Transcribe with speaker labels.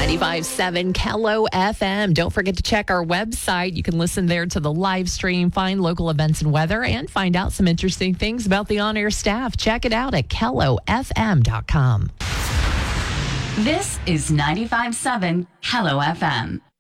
Speaker 1: 95.7 Kello FM. Don't forget to check our website. You can listen there to the live stream, find local events and weather, and find out some interesting things about the on-air staff. Check it out at kellofm.com.
Speaker 2: This is 95.7 Hello FM.